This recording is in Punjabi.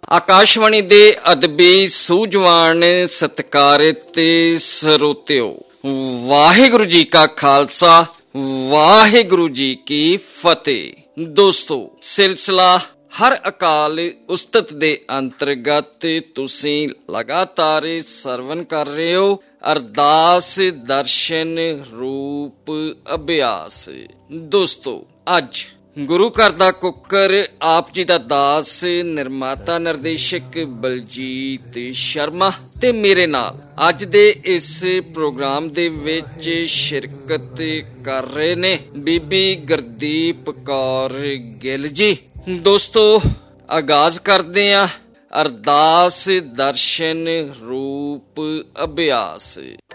ਆਕਾਸ਼ਵਾਣੀ ਦੇ ਅਦਬੀ ਸੂਝਵਾਨ ਸਤਿਕਾਰਿਤ ਸਰੋਤਿਓ, ਵਾਹਿਗੁਰੂ ਜੀ ਕਾ ਖਾਲਸਾ, ਵਾਹਿਗੁਰੂ ਜੀ ਕੀ ਫਤਿਹ। ਦੋਸਤੋ, ਸਿਲਸਿਲਾ ਹਰ ਅਕਾਲ ਉਸਤਤ ਦੇ ਅੰਤਰਗਤ ਤੁਸੀਂ ਲਗਾਤਾਰ ਸਰਵਨ ਕਰ ਰਹੇ ਹੋ ਅਰਦਾਸ ਦਰਸ਼ਨ ਰੂਪ ਅਭਿਆਸ। ਦੋਸਤੋ, ਅੱਜ ਗੁਰੂ ਘਰ ਦਾ ਕੁੱਕਰ ਆਪ ਜੀ ਦਾ ਦਾਸ ਨਿਰਮਾਤਾ ਨਿਰਦੇਸ਼ਕ ਬਲਜੀਤ ਸ਼ਰਮਾ ਤੇ ਮੇਰੇ ਨਾਲ ਅੱਜ ਦੇ ਇਸ ਪ੍ਰੋਗਰਾਮ ਦੇ ਵਿੱਚ ਸ਼ਿਰਕਤ ਕਰ ਰਹੇ ਨੇ ਬੀਬੀ ਗੁਰਦੀਪ ਕੌਰ ਗਿੱਲ ਜੀ। ਦੋਸਤੋ, ਆਗਾਜ਼ ਕਰਦੇ ਹਾਂ ਅਰਦਾਸ ਦਰਸ਼ਨ ਰੂਪ ਅਭਿਆਸ।